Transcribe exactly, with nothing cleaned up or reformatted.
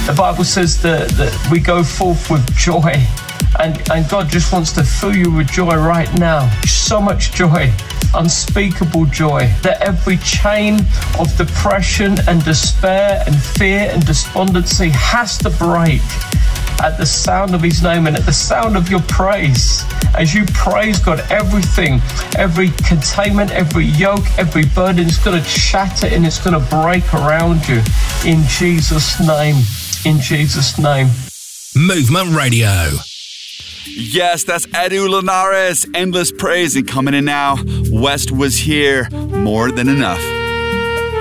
The Bible says that, that we go forth with joy, and, and God just wants to fill you with joy right now. So much joy, unspeakable joy, that every chain of depression and despair and fear and despondency has to break at the sound of his name and at the sound of your praise. As you praise God, everything, every containment, every yoke, every burden is going to shatter and it's going to break around you. In Jesus' name, in Jesus' name. Movement Radio. Yes, that's Edu Linares, Endless Praise. And coming in now, West Was Here, More Than Enough.